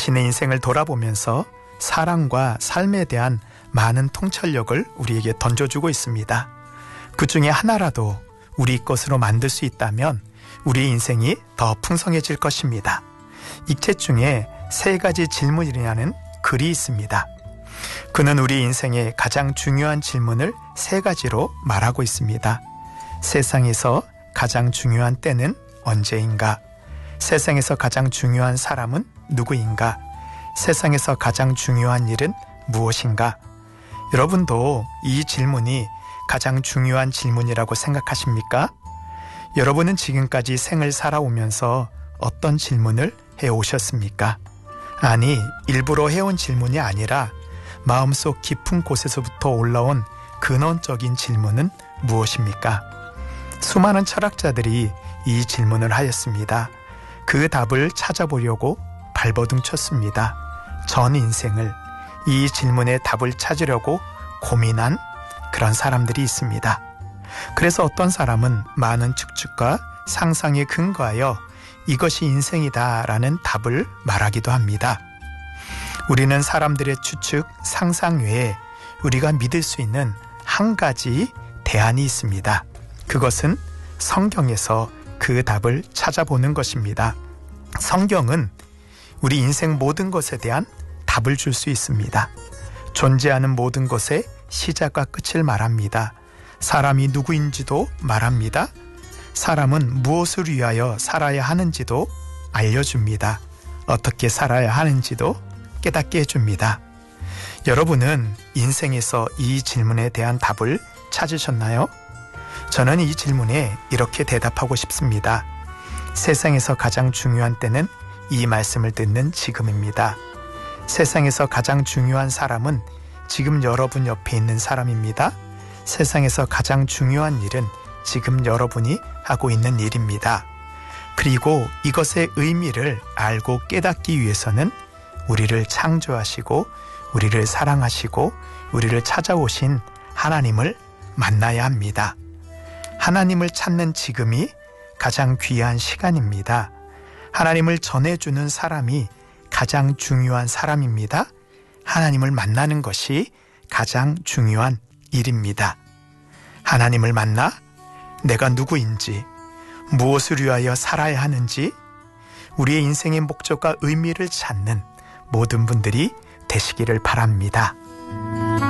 자신의 인생을 돌아보면서 사랑과 삶에 대한 많은 통찰력을 우리에게 던져주고 있습니다. 그 중에 하나라도 우리 것으로 만들 수 있다면 우리 인생이 더 풍성해질 것입니다. 이 책 중에 3가지 질문이라는 글이 있습니다. 그는 우리 인생의 가장 중요한 질문을 3가지로 말하고 있습니다. 세상에서 가장 중요한 때는 언제인가? 세상에서 가장 중요한 사람은 누구인가? 세상에서 가장 중요한 일은 무엇인가? 여러분도 이 질문이 가장 중요한 질문이라고 생각하십니까? 여러분은 지금까지 생을 살아오면서 어떤 질문을 해오셨습니까? 아니, 일부러 해온 질문이 아니라 마음속 깊은 곳에서부터 올라온 근원적인 질문은 무엇입니까? 수많은 철학자들이 이 질문을 하였습니다. 그 답을 찾아보려고 발버둥 쳤습니다. 전 인생을 이 질문의 답을 찾으려고 고민한 그런 사람들이 있습니다. 그래서 어떤 사람은 많은 추측과 상상에 근거하여 이것이 인생이다라는 답을 말하기도 합니다. 우리는 사람들의 추측, 상상 외에 우리가 믿을 수 있는 한 가지 대안이 있습니다. 그것은 성경에서 그 답을 찾아보는 것입니다. 성경은 우리 인생 모든 것에 대한 답을 줄 수 있습니다. 존재하는 모든 것의 시작과 끝을 말합니다. 사람이 누구인지도 말합니다. 사람은 무엇을 위하여 살아야 하는지도 알려줍니다. 어떻게 살아야 하는지도 깨닫게 해줍니다. 여러분은 인생에서 이 질문에 대한 답을 찾으셨나요? 저는 이 질문에 이렇게 대답하고 싶습니다. 세상에서 가장 중요한 때는 이 말씀을 듣는 지금입니다. 세상에서 가장 중요한 사람은 지금 여러분 옆에 있는 사람입니다. 세상에서 가장 중요한 일은 지금 여러분이 하고 있는 일입니다. 그리고 이것의 의미를 알고 깨닫기 위해서는 우리를 창조하시고 우리를 사랑하시고 우리를 찾아오신 하나님을 만나야 합니다. 하나님을 찾는 지금이 가장 귀한 시간입니다. 하나님을 전해주는 사람이 가장 중요한 사람입니다. 하나님을 만나는 것이 가장 중요한 일입니다. 하나님을 만나 내가 누구인지, 무엇을 위하여 살아야 하는지, 우리의 인생의 목적과 의미를 찾는 모든 분들이 되시기를 바랍니다.